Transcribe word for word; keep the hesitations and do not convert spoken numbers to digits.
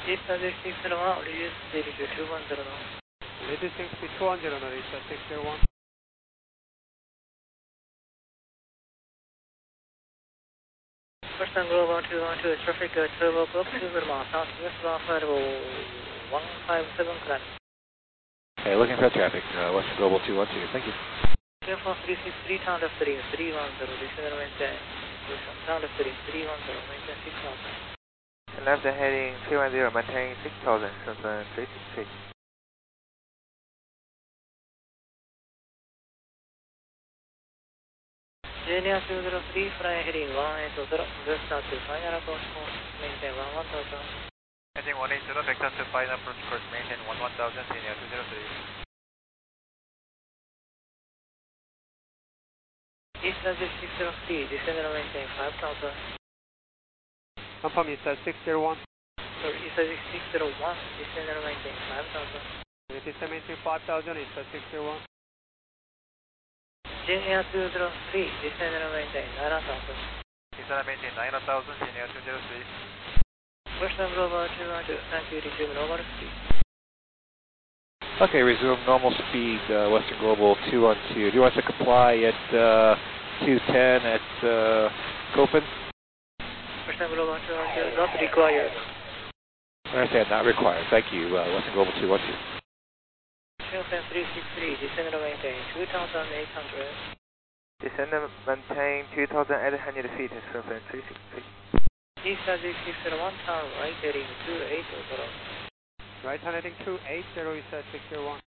Eastern six zero one, reduce speed to two one zero knots. Reducing speed two one zero knots, Eastern six zero one. Western Global two one two, traffic uh, turbo clock two zero miles, southwest one five one five seven climb. Okay, looking for traffic, uh, Western Global two one two, thank you. Airphone three six three, turn left three, three one zero, descend and maintain. Turn left three, three one zero, maintain six thousand. Left heading three one zero, maintain six thousand, Shenzhen three six three. Genia two zero three, flying heading one eight zero, vector to final approach course, maintain one one thousand. Heading one eight zero, vector to final approach course, maintain one one thousand, Genia two zero three. Eastern six zero three, descend and maintain five thousand. Confirm Eastern six zero one. Sorry, Eastern six zero one, descend and maintain five thousand. Descend maintain five thousand, Eastern six zero one. Genia two zero three, descend and maintain nine thousand. Descend and maintain nine thousand, Genia two zero three. Western Global two one two, thank you, resume normal speed. Okay, resume normal speed, uh, Western Global two one two. Do you want us to comply at uh, two ten at uh, Copen? Western Global two one two, not required. I understand, not required. Thank you, uh, Western Global two one two. Shenzhen three six three, descend and maintain two thousand eight hundred. Descend and maintain two thousand eight hundred feet, Shenzhen three six three. Eastern six zero one, turn right heading two eight zero. Right hand heading two eight zero, Eastern six zero one.